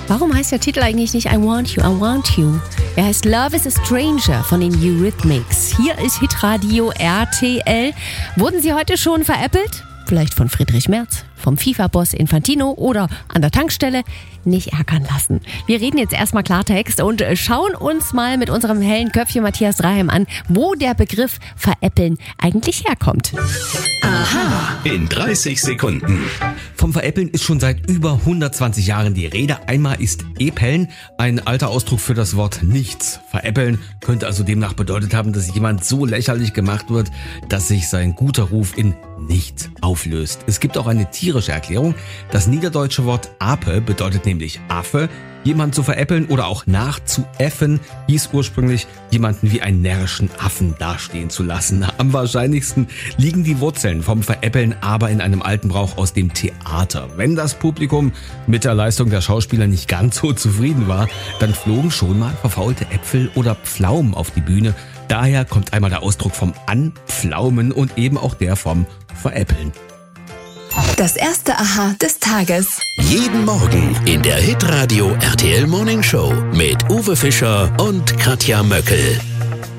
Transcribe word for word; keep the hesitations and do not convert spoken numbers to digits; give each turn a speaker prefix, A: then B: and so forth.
A: Warum heißt der Titel eigentlich nicht I Want You, I Want You? Er heißt Love is a Stranger von den Eurythmics. Hier ist Hitradio R T L. Wurden Sie heute schon veräppelt? Vielleicht von Friedrich Merz, vom FIFA-Boss Infantino oder an der Tankstelle? Nicht ärgern lassen. Wir reden jetzt erstmal Klartext und schauen uns mal mit unserem hellen Köpfchen Matthias Draheim an, wo der Begriff veräppeln eigentlich herkommt.
B: Aha. In dreißig Sekunden.
C: Vom Veräppeln ist schon seit über hundertzwanzig Jahren die Rede. Einmal ist Äpeln ein alter Ausdruck für das Wort nichts. Veräppeln könnte also demnach bedeutet haben, dass jemand so lächerlich gemacht wird, dass sich sein guter Ruf in nichts auflöst. Es gibt auch eine tierische Erklärung. Das niederdeutsche Wort Ape bedeutet nämlich Affe. Jemand zu veräppeln oder auch nachzuäffen hieß ursprünglich, jemanden wie einen närrischen Affen dastehen zu lassen. Am wahrscheinlichsten liegen die Wurzeln vom Veräppeln aber in einem alten Brauch aus dem Theater. Wenn das Publikum mit der Leistung der Schauspieler nicht ganz so zufrieden war, dann flogen schon mal verfaulte Äpfel oder Pflaumen auf die Bühne. Daher kommt einmal der Ausdruck vom Anpflaumen und eben auch der vom Veräppeln.
D: Das erste Aha des Tages.
B: Jeden Morgen in der Hitradio R T L Morning Show mit Uwe Fischer und Katja Möckel.